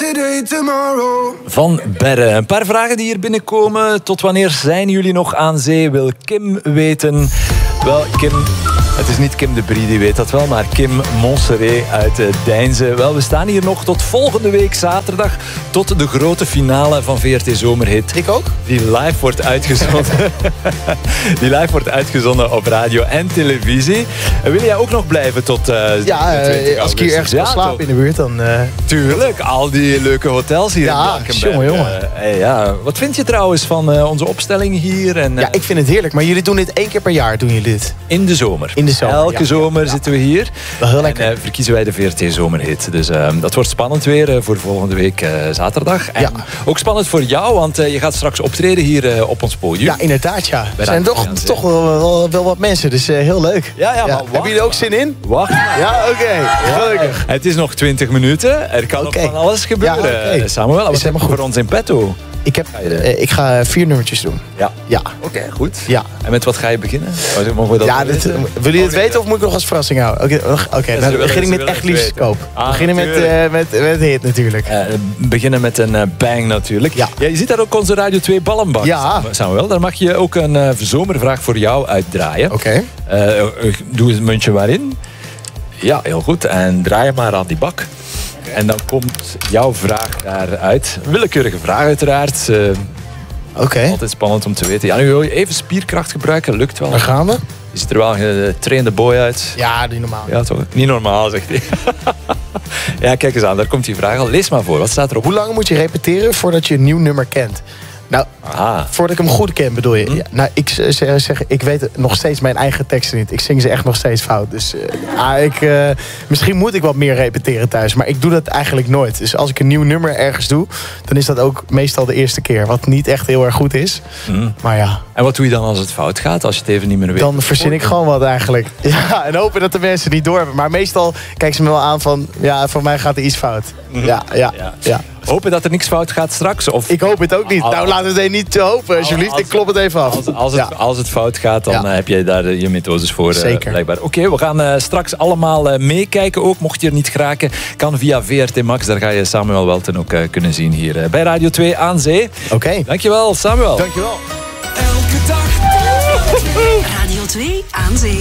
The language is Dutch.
day tomorrow. Van Berre. Een paar vragen die hier binnenkomen. Tot wanneer zijn jullie nog aan zee? Wil Kim weten. Wel, Kim... Het is niet Kim de Brie, die weet dat wel, maar Kim Montserrat uit Deinze. Wel, we staan hier nog tot volgende week zaterdag, tot de grote finale van VRT Zomerhit. Ik ook? Die live wordt uitgezonden op radio en televisie. Wil jij ook nog blijven tot de 20 augustus? Als ik hier ergens kan slapen in de buurt, dan... Tuurlijk, al die leuke hotels hier in Blankenberg. Jongen. Ja. Wat vind je trouwens van onze opstelling hier? En, ja, ik vind het heerlijk, maar jullie doen dit 1 keer per jaar, doen jullie dit? In de zomer. Elke zomer zitten we hier. Wel heel lekker. En verkiezen wij de VRT Zomerhit. Dus dat wordt spannend weer voor volgende week zaterdag. En ook spannend voor jou, want je gaat straks optreden hier op ons podium. Ja, inderdaad, ja. Er zijn toch wel wat mensen, dus heel leuk. Ja, maar wacht. Hebben jullie er ook zin in? Wacht. Ja, oké. Gelukkig. Het is nog 20 minuten. Er kan nog van alles gebeuren. Ja, Samuel, wat heb je voor ons in petto? Ik ga 4 nummertjes doen. Ja. Oké, goed. Ja. En met wat ga je beginnen? Mogen we dat willen jullie het weten of moet ik nog als verrassing houden? Oké, dan begin ik met Echt Liefdeskoop. We beginnen met de hit natuurlijk. Beginnen met een bang natuurlijk. Ja, je ziet daar ook onze Radio 2 ballenbak. Ja. Samuel, daar mag je ook een zomervraag voor jou uitdraaien. Oké. Doe het muntje maar in. Ja, heel goed. En draai je maar aan die bak. En dan komt jouw vraag daaruit. Een willekeurige vraag uiteraard. Altijd spannend om te weten. Ja, nu wil je even spierkracht gebruiken. Lukt wel. Daar gaan we. Je ziet er wel een getrainde boy uit. Ja, niet normaal. Ja, toch? Niet normaal, zegt hij. Ja, kijk eens aan. Daar komt die vraag al. Lees maar voor. Wat staat erop? Hoe lang moet je repeteren voordat je een nieuw nummer kent? Nou, voordat ik hem goed ken, bedoel je? Ja, nou, ik weet nog steeds mijn eigen teksten niet. Ik zing ze echt nog steeds fout. Dus misschien moet ik wat meer repeteren thuis. Maar ik doe dat eigenlijk nooit. Dus als ik een nieuw nummer ergens doe, dan is dat ook meestal de eerste keer. Wat niet echt heel erg goed is. Maar ja. En wat doe je dan als het fout gaat? Als je het even niet meer weet? Dan verzin ik gewoon wat eigenlijk. Ja, en hopen dat de mensen niet doorhebben. Maar meestal kijken ze me wel aan van... Ja, voor mij gaat er iets fout. Ja. Hopen dat er niks fout gaat straks? Of... Ik hoop het ook niet. Nou, laten we het niet te hopen, alsjeblieft. Ik klop het even af. Als het fout gaat, dan heb jij daar je methodes voor. Zeker. Blijkbaar. Oké, we gaan straks allemaal meekijken ook. Mocht je er niet geraken, kan via VRT Max. Daar ga je Samuel Welten ook kunnen zien hier bij Radio 2 aan Zee. Oké. Dankjewel, Samuel. Dankjewel. Elke dag. Radio 2 aan Zee.